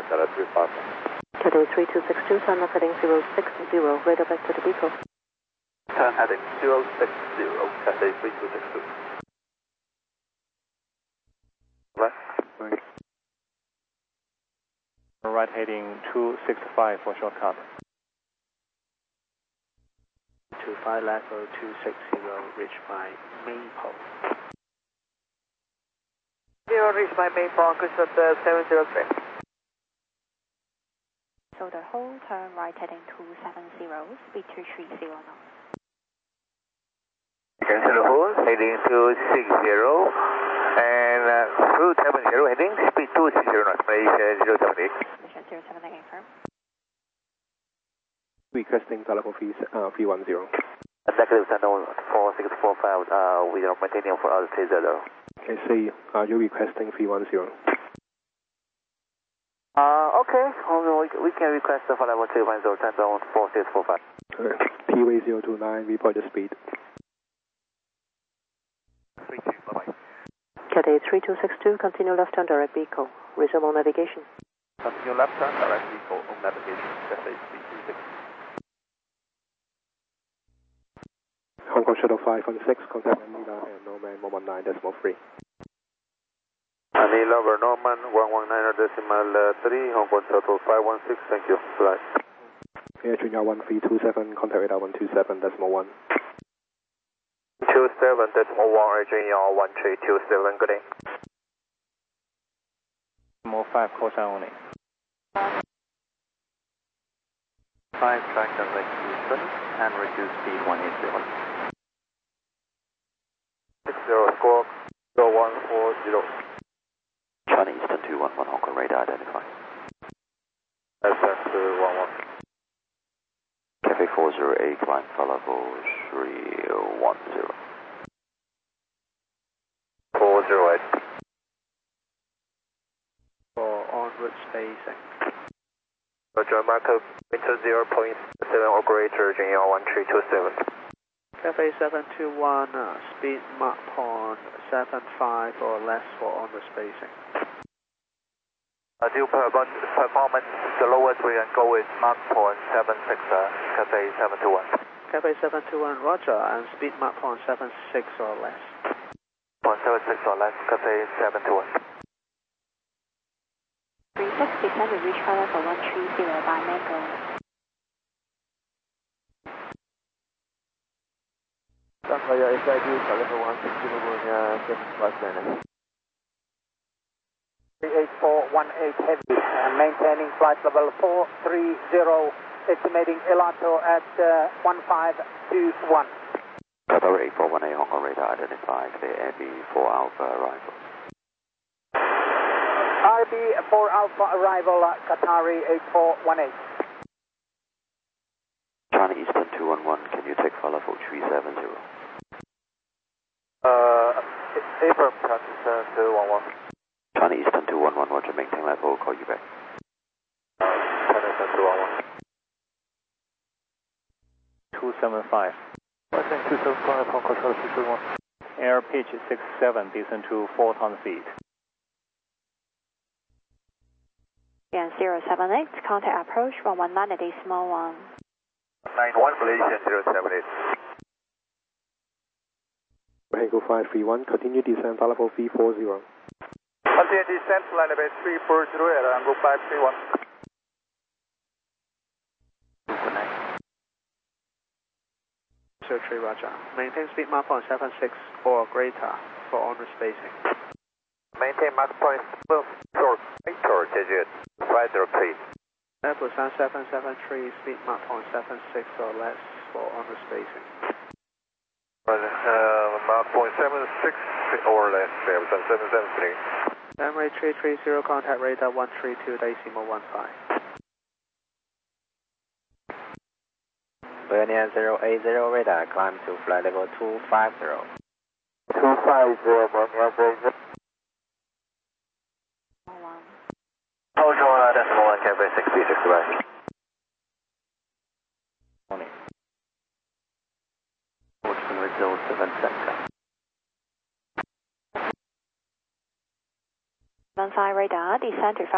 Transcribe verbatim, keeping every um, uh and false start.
Tower, Delta three five. Cathay three two six two, turn left heading zero six zero, radar back to the Beagle. Turn heading zero six zero, Cathay three two six two. Left. Right heading two six five for shortcut. two five level two six zero, reach by Maple. Zero, reach by Maple, cruise at uh, seven zero three. So the whole turn right heading two seven zero, speed two three zero knots. Cancel the hold, heading two six zero, and uh, two seven zero, heading speed two six zero knots, Malaysia zero seven eight. Malaysia zero seven eight, confirm. Requesting telephone fee, uh, three one zero. Executive Center four six four five, uh, we are maintaining for us three zero. Okay, say, are you requesting three one zero? Uh, okay, we can request for level three one zero, time zone four six four five. Okay. P-way zero two nine, report the speed. three two, bye-bye. Cathay three two six two, continue left turn direct Beagle. Resume on navigation. Continue left turn, direct vehicle on navigation, Cathay three two six two. Hong Kong Shuttle five one six, contact Manila and Norman one one nine decimal three. Manila over Norman one one nine decimal three, Hong Kong Shuttle five one six, thank you. Fly. Air Junior one three two seven, contact radar one two seven decimal one. two seven decimal one, Air Junior one three two seven, good day. More five, call sign only. five, track direct Houston, and reduce speed one eight zero. six zero, squawk, zero one four zero. China Eastern two one one, Hong Kong radar identified. S F two one one. Cafe four zero eight, climb for level three one zero. four zero eight. For en route spacing. Roger, Marco, winter zero point seven, operator, Junior one three two seven. Cafe seven two one, uh, speed Mach point seven five or less for on the spacing. Uh, due per performance, the lowest we can go is Mach point seven six, uh, Cathay seven two one. Cafe seven two one, roger, and speed Mach point seven six or less. point seven six or less, Cathay seven two one. three six, descend to reach flight level one three zero by Mango. Sunfire S I D, level one six zero, seven five nine. three eight four one eight heavy, uh, maintaining flight level four three zero, estimating Elato at uh, one five two one. Qatar eight four one eight, Hong Kong radar identified, the R B four Alpha arrival. R B four Alpha arrival, uh, Qatari eight four one eight. China Eastern two one one, can you take flight level three seven zero? Uh, Affirm, China Eastern two one one. China Eastern two one one, roger, maintain level, call you back. China Eastern two one one. two seven five. I think two seven five, Hong Kong Shuttle six one. Air pitch six seven, descend to four ton feet. And zero seven eight, contact approach one one nine decimal one. nine one, Malaysia zero seven eight. Tango five three one, continue descent, level three four zero. Continue descent, flight level three four zero, and go five three one. zero three, roger. Maintain speed Mach point seven six or greater for on the spacing. Maintain Mach point seven short, short digit, five zero three. Busan seven seven three, speed Mach point seven six or less for on the spacing. Uh, Mach point seven six or less, Busan seven seven three. Runway three three zero, contact radar one three two decimal one five. Pioneer zero eight zero radar, climb to flight level two five zero. two five zero, Pioneer zero eight zero. One. Hold on, decimal one, Cafe six B six, right. Morning. zero seven center. One five radar, descend to